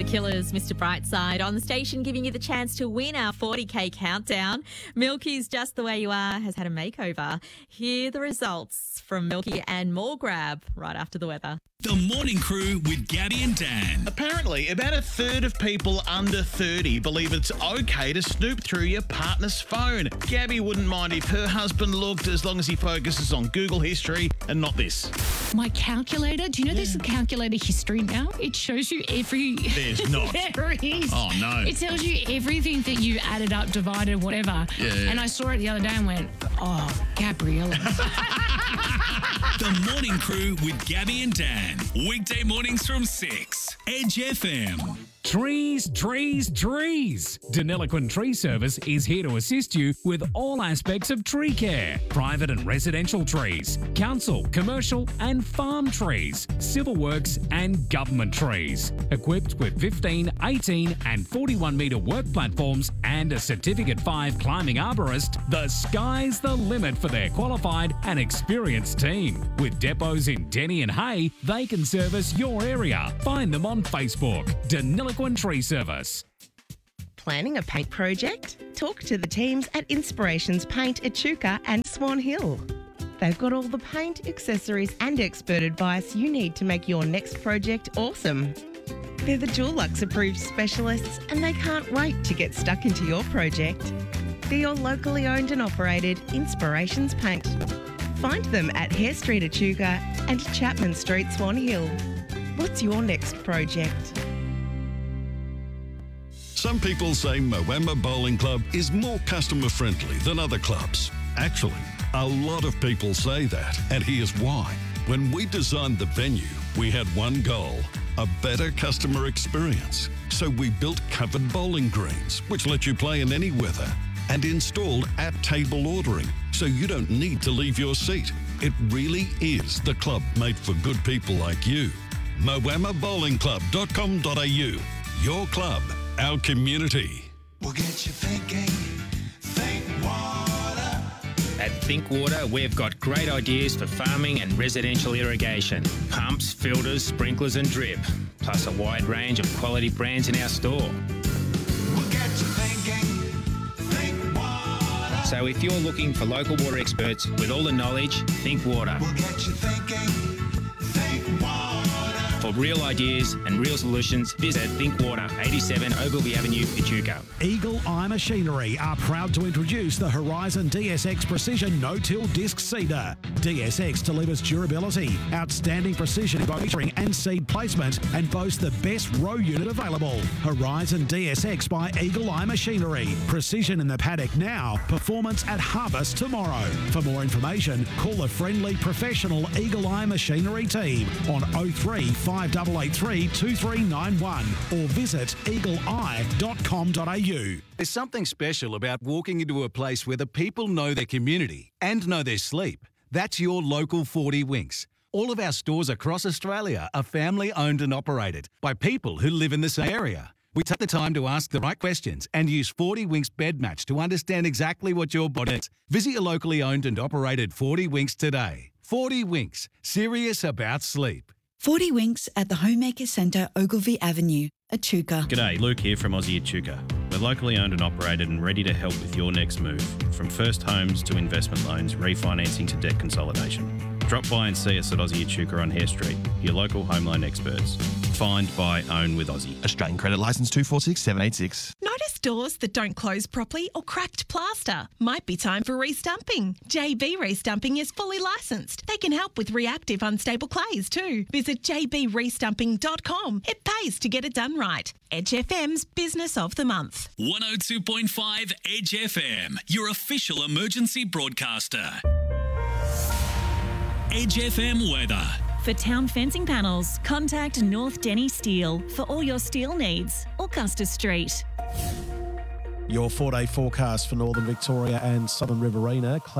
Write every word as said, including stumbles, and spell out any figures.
Killers, Mister Brightside, on the station giving you the chance to win our forty K countdown. Milky's Just the Way You Are has had a makeover. Hear the results from Milky and more grab right after the weather. The Morning Crew with Gabby and Dan. Apparently, about a third of people under thirty believe it's okay to snoop through your partner's phone. Gabby wouldn't mind if her husband looked, as long as he focuses on Google history and not this. My calculator, do you know there's a calculator history now? It shows you every... There's not. There is. Oh, no. It tells you everything that you added up, divided, whatever. Yeah, yeah. And I saw it the other day and went, oh, Gabriella. The Morning Crew with Gabby and Dan. Weekday mornings from six. Edge F M. Trees, trees, trees. Deniliquin Tree Service is here to assist you with all aspects of tree care. Private and residential trees, council, commercial and farm trees, civil works and government trees. Equipped with fifteen, eighteen and forty-one metre work platforms and a Certificate five climbing arborist, the sky's the limit for their qualified and experienced team. With depots in Denny and Hay, they can service your area. Find them on Facebook. Deniliquin Tree Service. Planning a paint project? Talk to the teams at Inspirations Paint, Echuca and Swan Hill. They've got all the paint, accessories and expert advice you need to make your next project awesome. They're the Dulux approved specialists and they can't wait to get stuck into your project. They're your locally owned and operated Inspirations Paint. Find them at Hare Street, Echuca and Chapman Street, Swan Hill. What's your next project? Some people say Moama Bowling Club is more customer friendly than other clubs. Actually, a lot of people say that, and here's why. When we designed the venue, we had one goal, a better customer experience. So we built covered bowling greens, which let you play in any weather, and installed at-table ordering, so you don't need to leave your seat. It really is the club made for good people like you. moama bowling club dot com dot a u. Your club, our community. We'll get you thinking, think water. At Think Water, we've got great ideas for farming and residential irrigation. Pumps, filters, sprinklers and drip. Plus a wide range of quality brands in our store. We'll get you thinking, think water. So if you're looking for local water experts with all the knowledge, Think Water. We'll get you thinking, think water. For real ideas and real solutions, visit Think Water, eighty-seven Ogilvy Avenue, Echuca. Eagle Eye Machinery are proud to introduce the Horizon D S X Precision No-Till Disc Seeder. D S X delivers durability, outstanding precision in both metering and seed placement, and boasts the best row unit available. Horizon D S X by Eagle Eye Machinery. Precision in the paddock now, performance at harvest tomorrow. For more information, call the friendly professional Eagle Eye Machinery team on oh three, five eight eight three, two three nine one or visit eagle eye dot com dot a u. There's something special about walking into a place where the people know their community and know their sleep. That's your local forty Winks. All of our stores across Australia are family owned and operated by people who live in the same area. We take the time to ask the right questions and use forty Winks Bed Match to understand exactly what your body needs. Visit your locally owned and operated forty Winks today. forty Winks, serious about sleep. forty Winks at the Homemaker Centre, Ogilvy Avenue, Echuca. G'day, Luke here from Aussie Echuca. We're locally owned and operated and ready to help with your next move, from first homes to investment loans, refinancing to debt consolidation. Drop by and see us at Aussie Echuca on Hare Street, your local home loan experts. Find, buy, own with Aussie. Australian Credit Licence two four six seven eight six. Notice doors that don't close properly or cracked plaster? Might be time for restumping. J B Restumping is fully licensed. They can help with reactive unstable clays too. Visit j b restumping dot com. It pays to get it done right. Edge F M's Business of the Month. one oh two point five Edge F M, your official emergency broadcaster. Edge F M weather. For town fencing panels, contact North Denny Steel for all your steel needs, or Custer Street. Your four-day forecast for Northern Victoria and Southern Riverina.